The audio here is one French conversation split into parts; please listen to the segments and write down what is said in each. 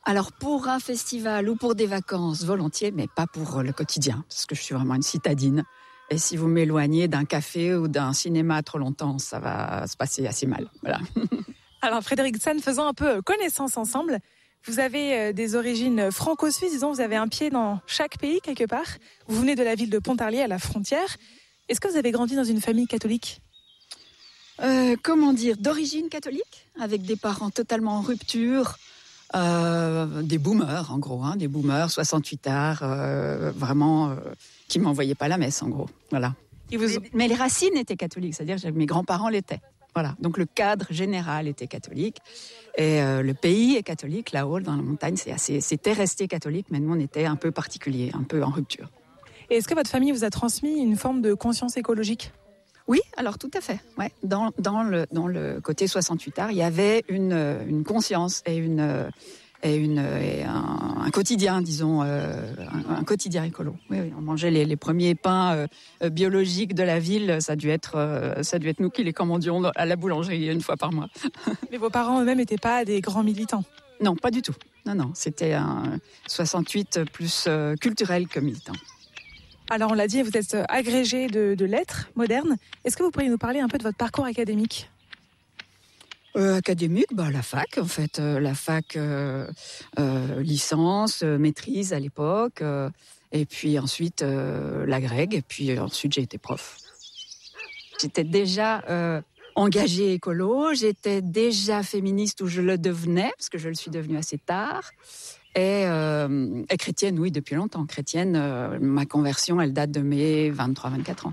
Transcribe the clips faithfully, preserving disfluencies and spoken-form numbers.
Alors pour un festival ou pour des vacances, volontiers, mais pas pour le quotidien, parce que je suis vraiment une citadine. Et si vous m'éloignez d'un café ou d'un cinéma trop longtemps, ça va se passer assez mal. Voilà. Alors Frédéric Zahn, faisons un peu connaissance ensemble. Vous avez des origines franco-suisses, disons, vous avez un pied dans chaque pays quelque part. Vous venez de la ville de Pontarlier à la frontière. Est-ce que vous avez grandi dans une famille catholique ? euh, Comment dire, d'origine catholique, avec des parents totalement en rupture, euh, des boomers en gros, hein, des boomers, soixante-huit ards, euh, vraiment, euh, qui ne m'envoyaient pas la messe en gros. Voilà. Et vous... mais, mais les racines étaient catholiques, c'est-à-dire que mes grands-parents l'étaient. Voilà, donc le cadre général était catholique et euh, le pays est catholique. Là-haut, dans la montagne, c'est assez, c'était resté catholique, mais nous, on était un peu particulier, un peu en rupture. Et est-ce que votre famille vous a transmis une forme de conscience écologique ? Oui, alors tout à fait. Ouais, dans, dans, le, dans le côté soixante-huit ards, il y avait une, une conscience et une... et, une, et un, un quotidien, disons, euh, un, un quotidien écolo. Oui, oui, on mangeait les, les premiers pains euh, biologiques de la ville. Ça a dû être, euh, ça a dû être nous qui les commandions à la boulangerie une fois par mois. Mais vos parents eux-mêmes n'étaient pas des grands militants ? Non, pas du tout. Non, non, c'était un soixante-huit plus euh, culturel que militant. Alors on l'a dit, vous êtes agrégé de, de lettres modernes. Est-ce que vous pourriez nous parler un peu de votre parcours académique ? Euh, académique, bah la fac en fait, euh, la fac euh, euh, licence, euh, maîtrise à l'époque, euh, et puis ensuite euh, l'agrég, et puis ensuite j'ai été prof. J'étais déjà euh, engagée écolo, j'étais déjà féministe où je le devenais parce que je le suis devenue assez tard, et, euh, et chrétienne, oui, depuis longtemps. Chrétienne, euh, ma conversion, elle date de mes vingt-trois vingt-quatre ans.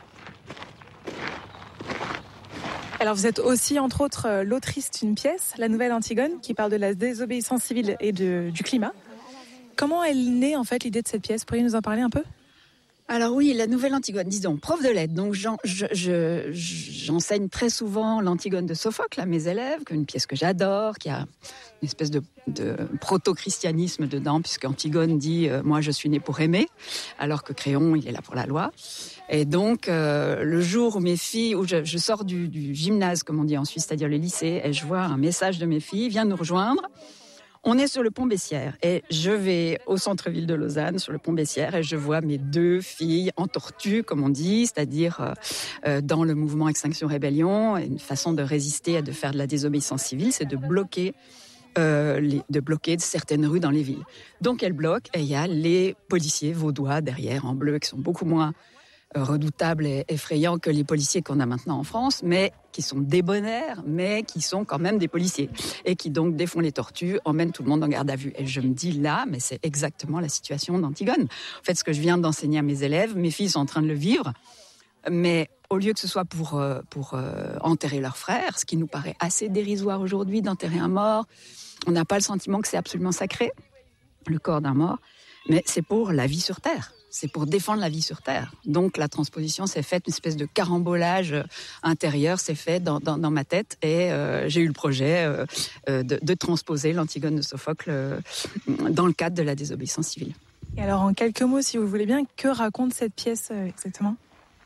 Alors vous êtes aussi, entre autres, l'autrice d'une pièce, La Nouvelle Antigone, qui parle de la désobéissance civile et de, du climat. Comment est née, en fait, l'idée de cette pièce ? Pourriez-vous nous en parler un peu ? Alors oui, La Nouvelle Antigone, disons, prof de lettres. Donc j'en, je, je, j'enseigne très souvent l'Antigone de Sophocle à mes élèves, une pièce que j'adore, qui a une espèce de, de proto-christianisme dedans, puisque Antigone dit euh, « moi je suis née pour aimer », alors que Créon, il est là pour la loi. Et donc, euh, le jour où mes filles, où je, je sors du, du gymnase, comme on dit en Suisse, c'est-à-dire le lycée, et je vois un message de mes filles, viens nous rejoindre. On est sur le pont Bessières et je vais au centre-ville de Lausanne, sur le pont Bessières, et je vois mes deux filles en tortue, comme on dit, c'est-à-dire euh, dans le mouvement Extinction Rébellion. Une façon de résister et de faire de la désobéissance civile, c'est de bloquer, euh, les, de bloquer certaines rues dans les villes. Donc elles bloquent et il y a les policiers vaudois derrière en bleu qui sont beaucoup moins redoutables et effrayants que les policiers qu'on a maintenant en France, mais qui sont débonnaires, mais qui sont quand même des policiers, et qui donc défont les tortues, emmènent tout le monde en garde à vue. Et je me dis là, mais c'est exactement la situation d'Antigone. En fait, ce que je viens d'enseigner à mes élèves, mes filles sont en train de le vivre, mais au lieu que ce soit pour, pour euh, enterrer leurs frères, ce qui nous paraît assez dérisoire aujourd'hui d'enterrer un mort, on n'a pas le sentiment que c'est absolument sacré, le corps d'un mort, mais c'est pour la vie sur Terre. C'est pour défendre la vie sur Terre. Donc la transposition s'est faite, une espèce de carambolage intérieur s'est fait dans, dans, dans ma tête, et euh, j'ai eu le projet euh, de, de transposer l'Antigone de Sophocle euh, dans le cadre de la désobéissance civile. Et alors en quelques mots, si vous voulez bien, que raconte cette pièce euh, exactement ?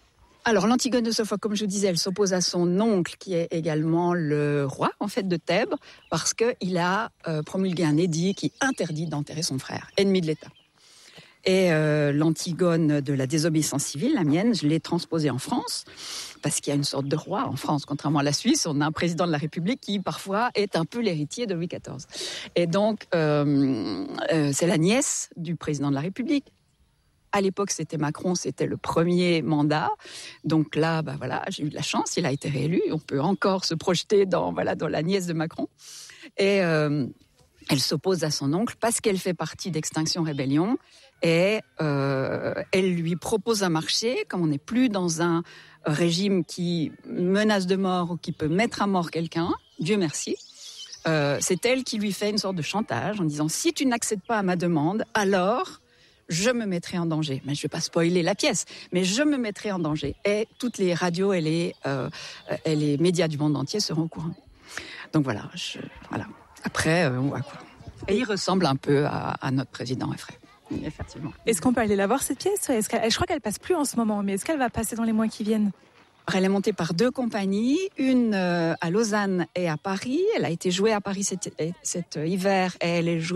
Alors l'Antigone de Sophocle, comme je vous disais, elle s'oppose à son oncle qui est également le roi en fait de Thèbes, parce qu'il a euh, promulgué un édit qui interdit d'enterrer son frère, ennemi de l'État. Et euh, l'Antigone de la désobéissance civile, la mienne, je l'ai transposée en France, parce qu'il y a une sorte de roi en France. Contrairement à la Suisse, on a un président de la République qui, parfois, est un peu l'héritier de Louis quatorze. Et donc, euh, euh, c'est la nièce du président de la République. À l'époque, c'était Macron, c'était le premier mandat. Donc là, bah voilà, j'ai eu de la chance, il a été réélu. On peut encore se projeter dans, voilà, dans la nièce de Macron. Et euh, elle s'oppose à son oncle parce qu'elle fait partie d'Extinction Rébellion. Et euh, elle lui propose un marché, comme on n'est plus dans un régime qui menace de mort ou qui peut mettre à mort quelqu'un, Dieu merci, euh, c'est elle qui lui fait une sorte de chantage en disant « si tu n'accèdes pas à ma demande, alors je me mettrai en danger ». Mais je ne vais pas spoiler la pièce, mais je me mettrai en danger. Et toutes les radios et les, euh, et les médias du monde entier seront au courant. Donc voilà, je, voilà. Après, euh, on voit quoi. Et il ressemble un peu à, à notre président Effray. Effectivement. Est-ce qu'on peut aller la voir, cette pièce ? Est-ce qu'elle, je crois qu'elle passe plus en ce moment, mais est-ce qu'elle va passer dans les mois qui viennent ? Elle est montée par deux compagnies, une à Lausanne et à Paris. Elle a été jouée à Paris cet, cet hiver et elle est jouée